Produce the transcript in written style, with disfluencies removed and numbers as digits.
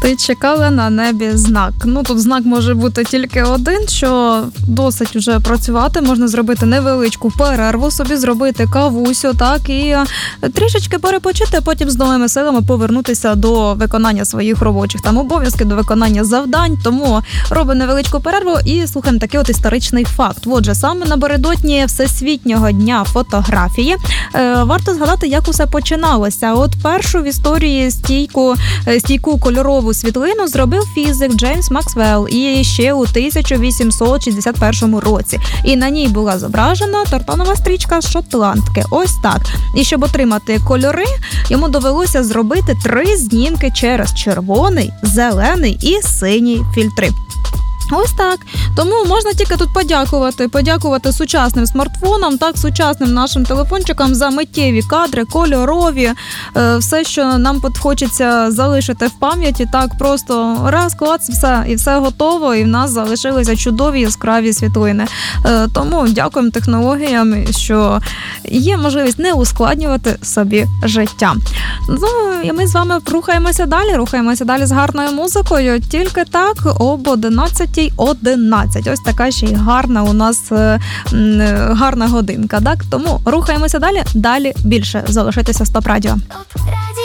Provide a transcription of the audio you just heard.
Ти чекала на небі знак. Тут знак може бути тільки один, що досить вже працювати, можна зробити невеличку перерву, собі зробити кавусю, так, і трішечки перепочити, а потім з новими силами повернутися до виконання своїх робочих обов'язків, до виконання завдань. Тому робимо невеличку перерву і слухаємо такий от історичний факт. Отже, саме напередодні Всесвітнього дня фотографії варто згадати, як усе починалося. От першу в історії стійку кольорову світлину зробив фізик Джеймс Максвелл і ще у 1861 році. І на ній була зображена тартанова стрічка шотландки. Ось так. І щоб отримати кольори, йому довелося зробити 3 знімки через червоний, зелений і синій фільтри. Ось так. Тому можна тільки тут подякувати сучасним смартфонам, так, сучасним нашим телефончикам за миттєві кадри, кольорові, все, що нам хочеться залишити в пам'яті, так, просто раз, клац, все, і все готово, і в нас залишилися чудові яскраві світлини. Тому дякуємо технологіям, що є можливість не ускладнювати собі життя. І ми з вами рухаємося далі з гарною музикою, тільки так, об 11:11. Ось така ще й гарна у нас гарна годинка, так? Тому рухаємося далі більше. Залишайтеся з ТОП Радіо.